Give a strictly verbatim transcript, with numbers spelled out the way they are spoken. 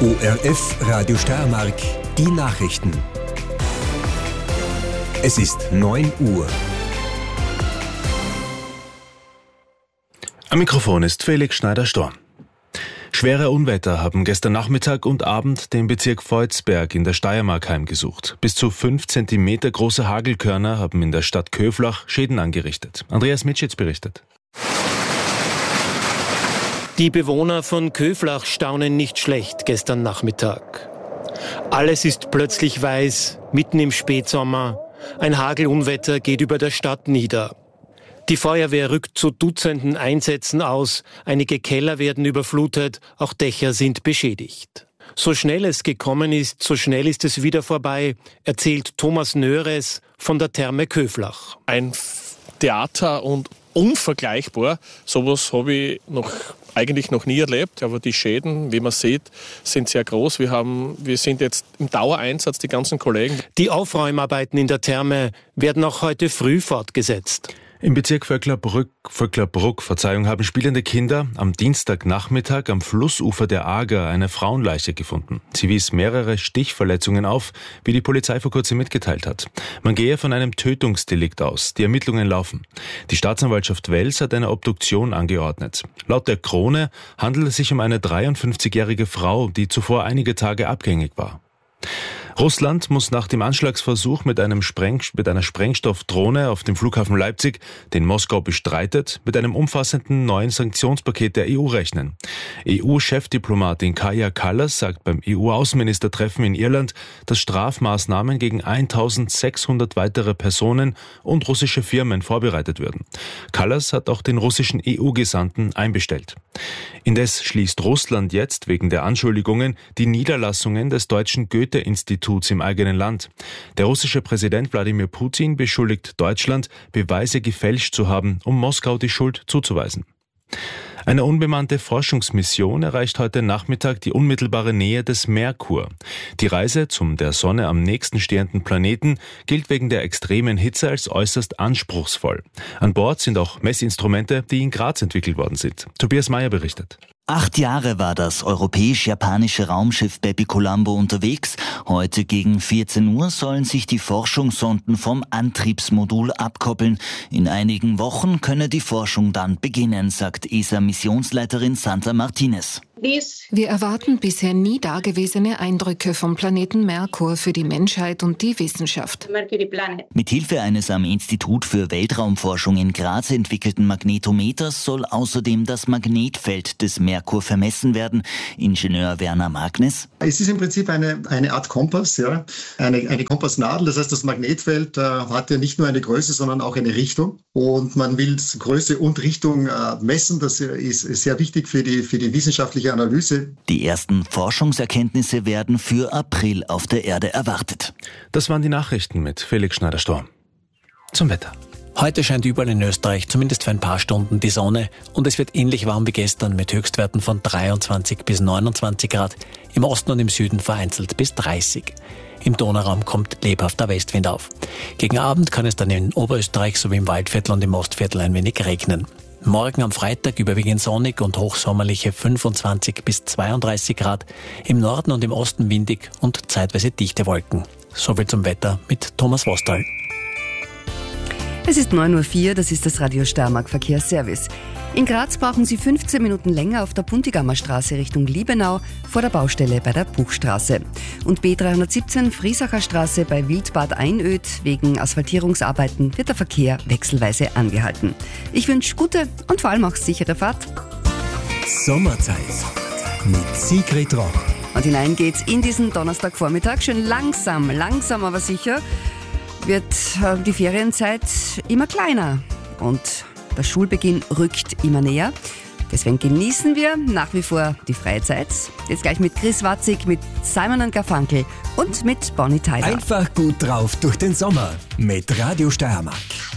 O R F Radio Steiermark, die Nachrichten. Es ist neun Uhr. Am Mikrofon ist Felix Schneider-Storm. Schwere Unwetter haben gestern Nachmittag und Abend den Bezirk Volzberg in der Steiermark heimgesucht. Bis zu fünf Zentimeter große Hagelkörner haben in der Stadt Köflach Schäden angerichtet. Andreas Mitschitz berichtet. Die Bewohner von Köflach staunen nicht schlecht gestern Nachmittag. Alles ist plötzlich weiß, mitten im Spätsommer. Ein Hagelunwetter geht über der Stadt nieder. Die Feuerwehr rückt zu Dutzenden Einsätzen aus. Einige Keller werden überflutet, auch Dächer sind beschädigt. So schnell es gekommen ist, so schnell ist es wieder vorbei, erzählt Thomas Nöres von der Therme Köflach. Ein Theater und unvergleichbar. Sowas habe ich noch eigentlich noch nie erlebt, aber die Schäden, wie man sieht, sind sehr groß. Wir haben, wir sind jetzt im Dauereinsatz, die ganzen Kollegen. Die Aufräumarbeiten in der Therme werden auch heute früh fortgesetzt. Im Bezirk Vöcklerbruck, Vöcklerbruck Verzeihung, haben spielende Kinder am Dienstagnachmittag am Flussufer der Ager eine Frauenleiche gefunden. Sie wies mehrere Stichverletzungen auf, wie die Polizei vor kurzem mitgeteilt hat. Man gehe von einem Tötungsdelikt aus. Die Ermittlungen laufen. Die Staatsanwaltschaft Wels hat eine Obduktion angeordnet. Laut der Krone handelt es sich um eine dreiundfünfzigjährige Frau, die zuvor einige Tage abgängig war. Russland muss nach dem Anschlagsversuch mit, einem Spreng, mit einer Sprengstoffdrohne auf dem Flughafen Leipzig, den Moskau bestreitet, mit einem umfassenden neuen Sanktionspaket der E U rechnen. E U-Chefdiplomatin Kaja Kallas sagt beim E U-Außenministertreffen in Irland, dass Strafmaßnahmen gegen eintausendsechshundert weitere Personen und russische Firmen vorbereitet würden. Kallas hat auch den russischen E U-Gesandten einbestellt. Indes schließt Russland jetzt wegen der Anschuldigungen die Niederlassungen des deutschen Goethe-Instituts im eigenen Land. Der russische Präsident Wladimir Putin beschuldigt Deutschland, Beweise gefälscht zu haben, um Moskau die Schuld zuzuweisen. Eine unbemannte Forschungsmission erreicht heute Nachmittag die unmittelbare Nähe des Merkur. Die Reise zum der Sonne am nächsten stehenden Planeten gilt wegen der extremen Hitze als äußerst anspruchsvoll. An Bord sind auch Messinstrumente, die in Graz entwickelt worden sind. Tobias Meyer berichtet. Acht Jahre war das europäisch-japanische Raumschiff Bepicolombo unterwegs. Heute gegen vierzehn Uhr sollen sich die Forschungssonden vom Antriebsmodul abkoppeln. In einigen Wochen könne die Forschung dann beginnen, sagt E S A-Missionsleiterin Sandra Martinez. Wir erwarten bisher nie dagewesene Eindrücke vom Planeten Merkur für die Menschheit und die Wissenschaft. Mithilfe eines am Institut für Weltraumforschung in Graz entwickelten Magnetometers soll außerdem das Magnetfeld des Merkur vermessen werden. Ingenieur Werner Magnes. Es ist im Prinzip eine, eine Art Kompass, ja, eine, eine Kompassnadel. Das heißt, das Magnetfeld äh, hat ja nicht nur eine Größe, sondern auch eine Richtung. Und man will Größe und Richtung äh, messen. Das ist, ist sehr wichtig für die, für die wissenschaftliche Analyse. Die ersten Forschungserkenntnisse werden für April auf der Erde erwartet. Das waren die Nachrichten mit Felix Schneider-Storm. Zum Wetter. Heute scheint überall in Österreich zumindest für ein paar Stunden die Sonne und es wird ähnlich warm wie gestern mit Höchstwerten von dreiundzwanzig bis neunundzwanzig Grad, im Osten und im Süden vereinzelt bis dreißig. Im Donauraum kommt lebhafter Westwind auf. Gegen Abend kann es dann in Oberösterreich sowie im Waldviertel und im Ostviertel ein wenig regnen. Morgen am Freitag überwiegend sonnig und hochsommerliche fünfundzwanzig bis zweiunddreißig Grad, im Norden und im Osten windig und zeitweise dichte Wolken. Soviel zum Wetter mit Thomas Wostal. Es ist neun Uhr vier, das ist das Radio Steiermark Verkehrsservice. In Graz brauchen Sie fünfzehn Minuten länger auf der Puntigammer Straße Richtung Liebenau vor der Baustelle bei der Buchstraße. Und B dreihundertsiebzehn Friesacher Straße bei Wildbad Einöd wegen Asphaltierungsarbeiten wird der Verkehr wechselweise angehalten. Ich wünsche gute und vor allem auch sichere Fahrt. Sommerzeit mit Sigrid Roch. Und hinein geht's in diesen Donnerstagvormittag. Schön langsam, langsam aber sicher wird die Ferienzeit immer kleiner und der Schulbeginn rückt immer näher. Deswegen genießen wir nach wie vor die freie Zeit. Jetzt gleich mit Chris Watzig, mit Simon und Garfunkel und mit Bonnie Tyler. Einfach gut drauf durch den Sommer mit Radio Steiermark.